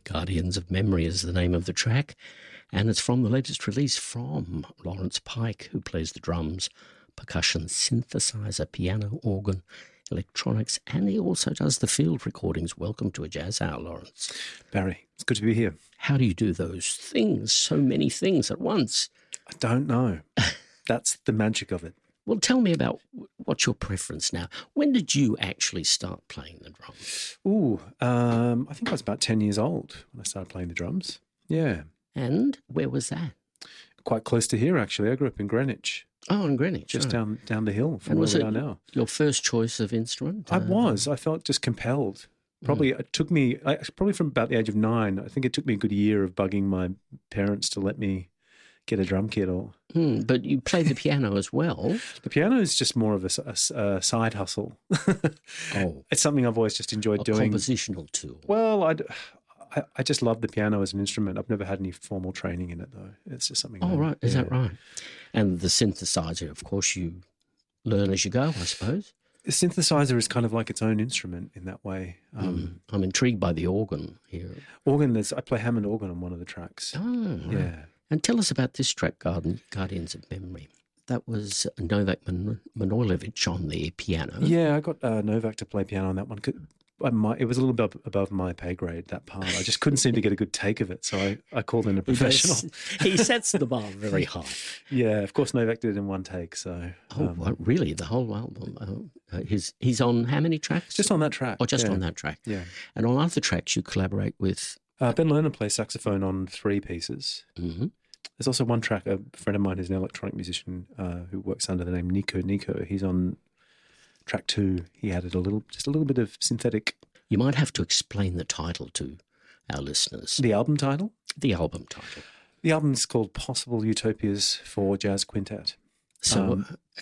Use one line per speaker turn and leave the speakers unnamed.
Guardians of Memory is the name of the track, and it's from the latest release from Lawrence Pike, who plays the drums, percussion, synthesizer, piano, organ, electronics, and he also does the field recordings. Welcome to A Jazz Hour, Lawrence.
Barry, it's good to be here.
How do you do those things, so many things at once?
I don't know. That's the magic of it.
Well, tell me about what's your preference now. When did you actually start playing the drums?
I think I was about 10 years old when I started playing the drums. Yeah.
And where was that?
Quite close to here, actually. I grew up in Greenwich.
Oh, in Greenwich.
Just down the hill from where we are now.
Your first choice of instrument?
I felt just compelled. It took me, probably from about the age of 9, I think it took me a good year of bugging my parents to let me get a drum kit.
But you played the piano as well.
The piano is just more of a side hustle. It's something I've always just enjoyed doing.
Compositional tool.
Well, I just love the piano as an instrument. I've never had any formal training in it, though. It's just something.
Right. Is that right? And the synthesizer, of course, you learn as you go, I suppose.
The synthesizer is kind of like its own instrument in that way.
I'm intrigued by the organ here.
I play Hammond organ on one of the tracks.
Oh, right.
Yeah.
And tell us about this track, Guardians of Memory. That was Novak Manojlovic on the piano.
Yeah, I got Novak to play piano on that one. It was a little bit above my pay grade, that part. I just couldn't seem to get a good take of it, so I called in a professional.
He sets the bar very high.
Yeah, of course Novak did it in one take. So.
Really? The whole album? He's on how many tracks?
Just on that track.
Oh, just on that track.
Yeah.
And on other tracks you collaborate with?
Ben Lerner plays saxophone on 3 pieces. Mm-hmm. There's also one track, a friend of mine who's an electronic musician who works under the name Nico. He's on track 2. He added just a little bit of synthetic.
You might have to explain the title to our listeners.
The album title?
The album title.
The album's called Possible Utopias for Jazz Quintet.
So